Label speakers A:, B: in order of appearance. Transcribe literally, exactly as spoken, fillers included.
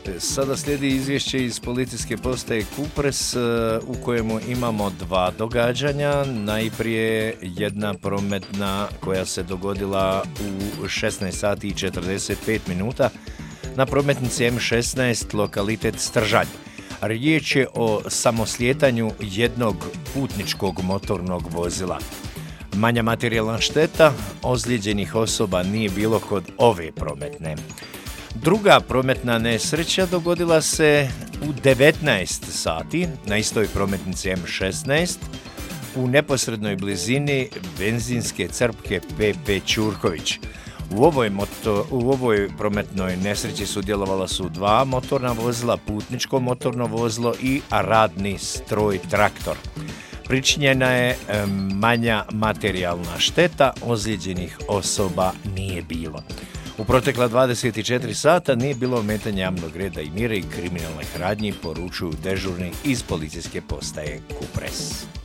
A: Sada slijedi izvješće iz policijske postaje Kupres u kojemu imamo dva događanja. Najprije jedna prometna koja se dogodila u šesnaest sati i četrdeset pet minuta na prometnici M šesnaest, lokalitet Stržalj. Riječ je o samoslijetanju jednog putničkog motornog vozila. Manja materijalna šteta, ozlijeđenih osoba nije bilo kod ove prometne. Druga prometna nesreća dogodila se u devetnaest sati na istoj prometnici M šesnaest u neposrednoj blizini benzinske crpke P P Ćurković. U ovoj, moto, u ovoj prometnoj nesreći sudjelovala su dva motorna vozila, putničko motorno vozilo i radni stroj traktor. Pričinjena je manja materijalna šteta, ozlijeđenih osoba nije bilo. U protekla dvadeset četiri sata nije bilo ometanja javnog reda i mira i kriminalnih radnji, poručuju dežurni iz policijske postaje Kupres.